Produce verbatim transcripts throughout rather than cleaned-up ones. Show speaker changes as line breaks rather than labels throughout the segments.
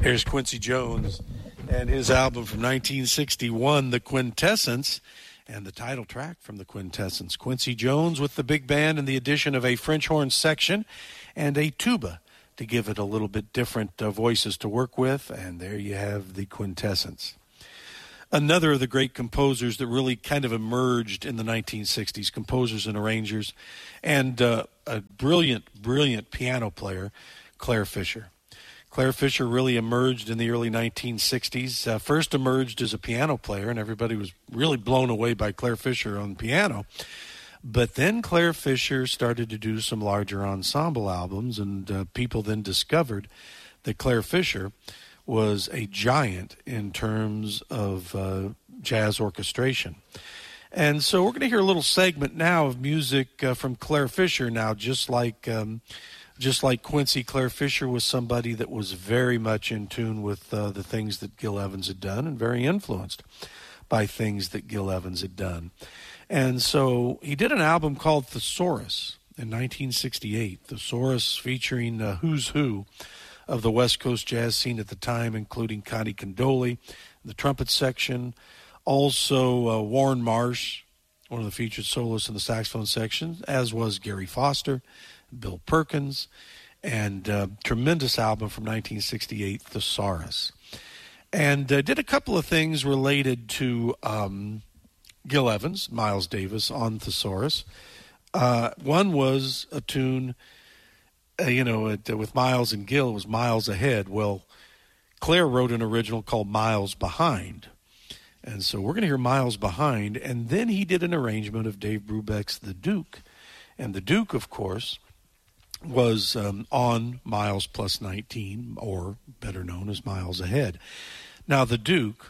There's Quincy Jones and his album from nineteen sixty-one, The Quintessence, and the title track from The Quintessence. Quincy Jones with the big band and the addition of a French horn section and a tuba to give it a little bit different uh, voices to work with, and there you have The Quintessence. Another of the great composers that really kind of emerged in the nineteen sixties, composers and arrangers, and uh, a brilliant, brilliant piano player, Claire Fischer. Claire Fischer really emerged in the early nineteen sixties. Uh, first emerged as a piano player, and everybody was really blown away by Claire Fischer on piano. But then Claire Fischer started to do some larger ensemble albums, and uh, people then discovered that Claire Fischer was a giant in terms of uh, jazz orchestration. And so we're going to hear a little segment now of music uh, from Claire Fischer now, just like... Um, Just like Quincy, Claire Fischer was somebody that was very much in tune with uh, the things that Gil Evans had done and very influenced by things that Gil Evans had done. And so he did an album called Thesaurus in nineteen sixty-eight, Thesaurus featuring uh, who's who of the West Coast jazz scene at the time, including Connie Condoli, the trumpet section, also uh, Warren Marsh, one of the featured soloists in the saxophone section, as was Gary Foster, Bill Perkins, and uh, tremendous album from nineteen sixty-eight, Thesaurus. And uh, did a couple of things related to um, Gil Evans, Miles Davis on Thesaurus. Uh, one was a tune, uh, you know, it, uh, with Miles and Gil, it was Miles Ahead. Well, Claire wrote an original called Miles Behind. And so we're going to hear Miles Behind. And then he did an arrangement of Dave Brubeck's The Duke. And The Duke, of course, was um, on Miles Plus nineteen, or better known as Miles Ahead. Now, The Duke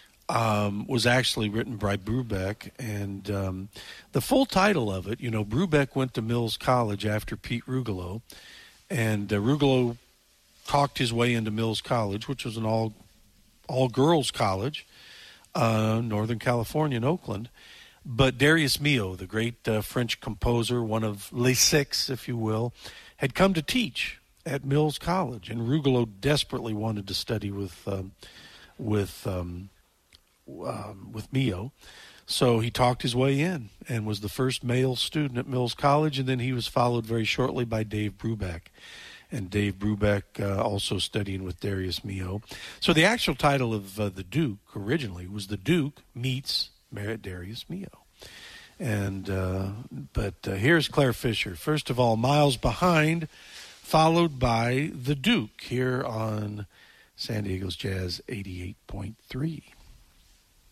um, was actually written by Brubeck, and um, the full title of it, you know, Brubeck went to Mills College after Pete Rugolo, and uh, Rugolo talked his way into Mills College, which was an all, all-girls college, uh, Northern California in Oakland. But Darius Milhaud, the great uh, French composer, one of Les Six, if you will, had come to teach at Mills College, and Rugolo desperately wanted to study with um, with um, um, with Milhaud. So he talked his way in and was the first male student at Mills College, and then he was followed very shortly by Dave Brubeck. And Dave Brubeck uh, also studying with Darius Milhaud. So the actual title of uh, The Duke originally was The Duke Meets Darius Milhaud. And uh, but uh, here's Claire Fischer. First of all, Miles Behind, followed by The Duke here on San Diego's Jazz eighty-eight point three.